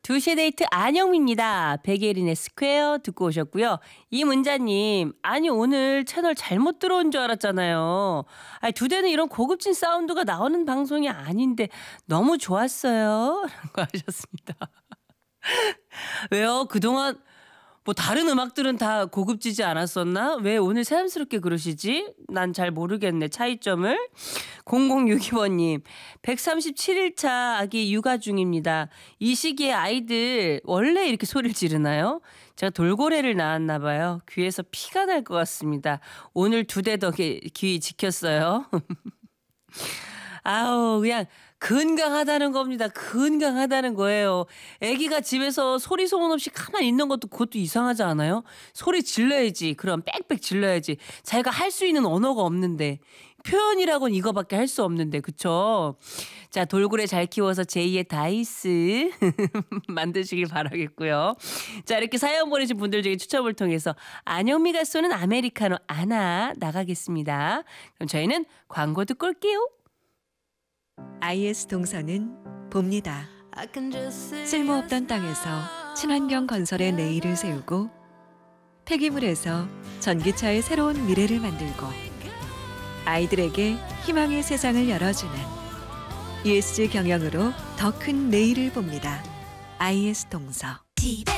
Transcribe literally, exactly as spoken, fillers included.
두 시 데이트 안영미입니다. 백예린의 스퀘어 듣고 오셨고요. 이문자님, 아니 오늘 채널 잘못 들어온 줄 알았잖아요. 아니 두 대는 이런 고급진 사운드가 나오는 방송이 아닌데 너무 좋았어요. 라고 하셨습니다. 왜요? 그동안 뭐 다른 음악들은 다 고급지지 않았었나? 왜 오늘 새삼스럽게 그러시지? 난 잘 모르겠네, 차이점을. 공공육이 번님, 백삼십칠 일차 아기 육아 중입니다. 이 시기에 아이들 원래 이렇게 소리를 지르나요? 제가 돌고래를 낳았나 봐요. 귀에서 피가 날 것 같습니다. 오늘 두 대 덕에 귀 지켰어요. 아우, 그냥 건강하다는 겁니다. 건강하다는 거예요. 아기가 집에서 소리 소문 없이 가만히 있는 것도 그것도 이상하지 않아요? 소리 질러야지. 그럼 빽빽 질러야지. 자기가 할 수 있는 언어가 없는데. 표현이라고는 이거밖에 할 수 없는데, 그쵸? 자, 돌고래 잘 키워서 제이의 다이스 만드시길 바라겠고요. 자, 이렇게 사연 보내신 분들 중에 추첨을 통해서 안영미가 쏘는 아메리카노 하나 나가겠습니다. 그럼 저희는 광고 듣고 올게요. 아이에스 동서는 봅니다. 쓸모없던 땅에서 친환경 건설의 내일을 세우고 폐기물에서 전기차의 새로운 미래를 만들고 아이들에게 희망의 세상을 열어주는 이에스지 경영으로 더 큰 내일을 봅니다. 아이에스 동서.